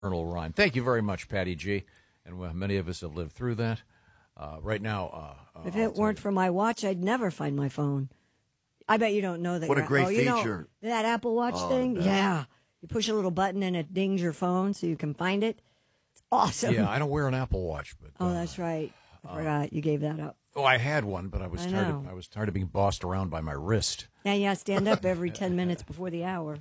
Colonel Rhyme. Thank you very much, Patty G. And many of us have lived through that. Right now, if it weren't for my watch, I'd never find my phone. I bet you don't know that. What a great feature. You know, that Apple Watch thing? Yeah. You push a little button and it dings your phone so you can find it. It's awesome. Yeah, I don't wear an Apple Watch. But that's right. I forgot. You gave that up. Oh, I had one, but I was tired of being bossed around by my wrist. Yeah, stand up every 10 minutes before the hour.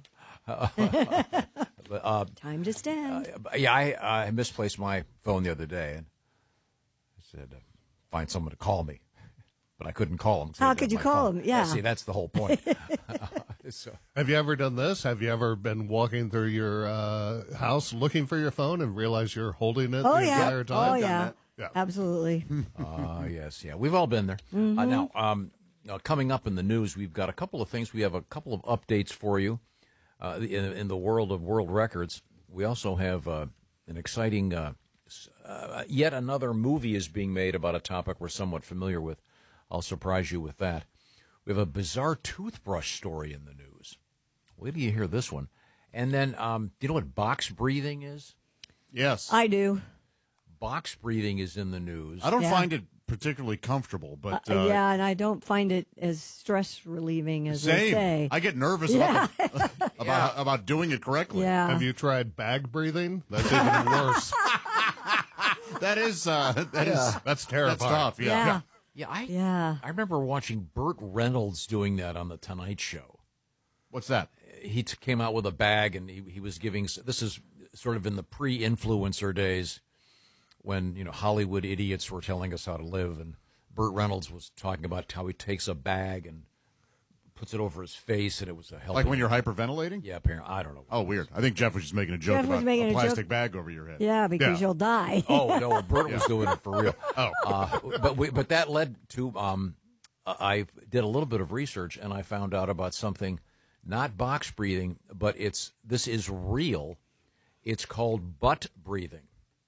Time to stand. I misplaced my phone the other day, and I said, find someone to call me. But I couldn't call him. How could you call him? Yeah. See, that's the whole point. Have you ever done this? Have you ever been walking through your house looking for your phone and realize you're holding it the entire time? Oh, yeah. Absolutely. Yes. We've all been there. Mm-hmm. Now, coming up in the news, we've got a couple of things. We have a couple of updates for you in the world of world records. We also have an exciting, yet another movie is being made about a topic we're somewhat familiar with. I'll surprise you with that. We have a bizarre toothbrush story in the news. Wait till you hear this one. And then, do you know what box breathing is? Yes. I do. Box breathing is in the news. I don't find it particularly comfortable, but and I don't find it as stress relieving as they say. I get nervous about doing it correctly. Yeah. Have you tried bag breathing? That's even worse. That's terrifying. That's tough. Yeah. I remember watching Burt Reynolds doing that on the Tonight Show. What's that? He came out with a bag, and he was giving. This is sort of in the pre-influencer days, when Hollywood idiots were telling us how to live, and Burt Reynolds was talking about how he takes a bag and puts it over his face, and it was a help. Like when you're hyperventilating? Yeah, apparently. I don't know. Oh, weird. I think Jeff was just making a joke about a plastic bag over your head. Yeah, because you'll die. Oh, no, Burt was doing it for real. But that led to, I did a little bit of research, and I found out about something, not box breathing, but this is real. It's called butt breathing.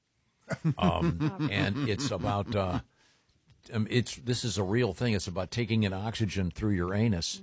And it's about, this is a real thing. It's about taking in oxygen through your anus.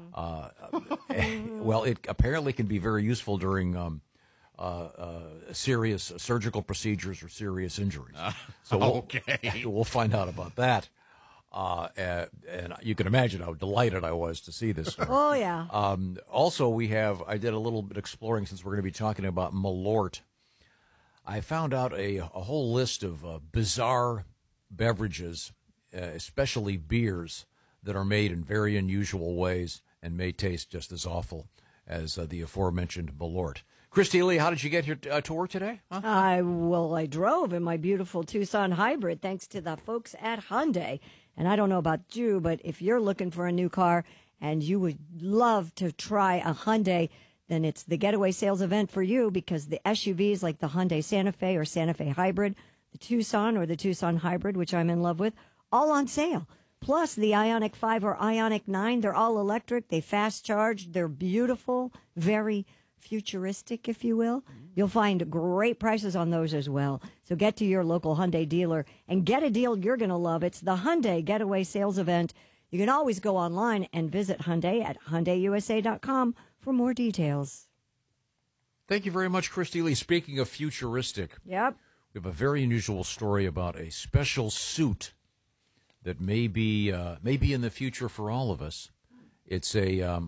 Well, it apparently can be very useful during serious surgical procedures or serious injuries. So we'll find out about that. And you can imagine how delighted I was to see this story. Oh, yeah. Also, I did a little bit exploring, since we're going to be talking about Malort. I found out a whole list of bizarre beverages, especially beers, that are made in very unusual ways and may taste just as awful as the aforementioned Malort. Christy Lee, how did you get here to work today? Huh? I drove in my beautiful Tucson Hybrid, thanks to the folks at Hyundai. And I don't know about you, but if you're looking for a new car and you would love to try a Hyundai, then it's the getaway sales event for you, because the SUVs like the Hyundai Santa Fe or Santa Fe Hybrid, the Tucson or the Tucson Hybrid, which I'm in love with, all on sale. Plus the Ioniq 5 or Ioniq 9, they're all electric, they fast charge, they're beautiful, very futuristic, if you will. You'll find great prices on those as well. So get to your local Hyundai dealer and get a deal you're going to love. It's the Hyundai Getaway Sales Event. You can always go online and visit Hyundai at HyundaiUSA.com for more details. Thank you very much, Christy Lee. Speaking of futuristic, yep, we have a very unusual story about a special suit that may be in the future for all of us. It's a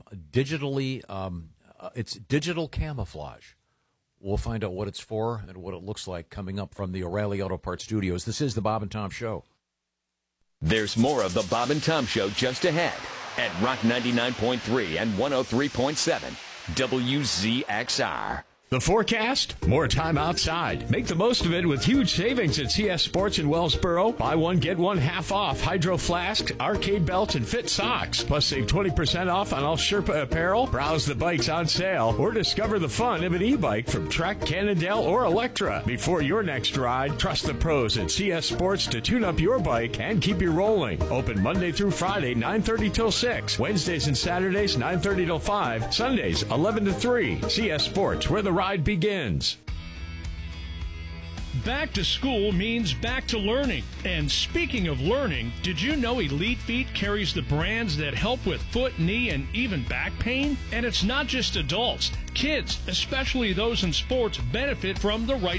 it's digital camouflage. We'll find out what it's for and what it looks like coming up from the O'Reilly Auto Parts studios. This is the Bob and Tom Show. There's more of the Bob and Tom Show just ahead at Rock 99.3 and 103.7 WZXR. The forecast? More time outside. Make the most of it with huge savings at CS Sports in Wellsboro. Buy one, get one half off. Hydro Flask, arcade belts, and fit socks. Plus save 20% off on all Sherpa apparel. Browse the bikes on sale. Or discover the fun of an e-bike from Trek, Cannondale, or Electra. Before your next ride, trust the pros at CS Sports to tune up your bike and keep you rolling. Open Monday through Friday, 9:30 till 6. Wednesdays and Saturdays, 9:30 till 5. Sundays, 11 to 3. CS Sports, where the ride begins. Back to school means back to learning. And speaking of learning, did you know Elite Feet carries the brands that help with foot, knee, and even back pain? And it's not just adults. Kids, especially those in sports, benefit from the right